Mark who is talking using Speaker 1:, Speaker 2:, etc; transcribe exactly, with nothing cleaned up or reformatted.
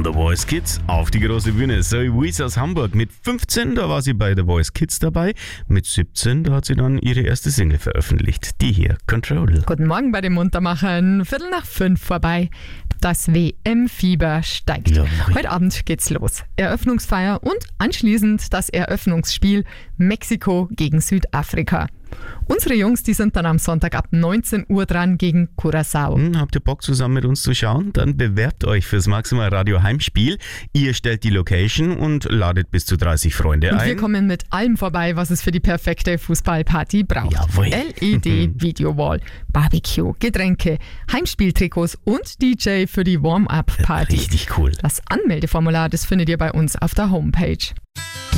Speaker 1: von The Voice Kids auf die große Bühne. Zoe Wees aus Hamburg. Mit fünfzehn, da war sie bei The Voice Kids dabei. Mit siebzehn, da hat sie dann ihre erste Single veröffentlicht. Die hier, Control.
Speaker 2: Guten Morgen bei den Muntermachern. Viertel nach fünf vorbei. Das W M-Fieber steigt.
Speaker 1: Ja,
Speaker 2: Heute Abend geht's los. Eröffnungsfeier und anschließend das Eröffnungsspiel Mexiko gegen Südafrika. Unsere Jungs, die sind dann am Sonntag ab neunzehn Uhr dran gegen Curaçao.
Speaker 1: Hm, habt ihr Bock, zusammen mit uns zu schauen? Dann bewerbt euch fürs Maximal Radio Heimspiel. Ihr stellt die Location und ladet bis zu dreißig Freunde
Speaker 2: Und
Speaker 1: ein.
Speaker 2: wir kommen mit allem vorbei, was es für die perfekte Fußballparty braucht.
Speaker 1: Jawohl.
Speaker 2: L E D-Videowall, Barbecue, Getränke, Heimspieltrikots und D J für die Warm-Up-Party.
Speaker 1: Richtig cool.
Speaker 2: Das Anmeldeformular, das findet ihr bei uns auf der Homepage.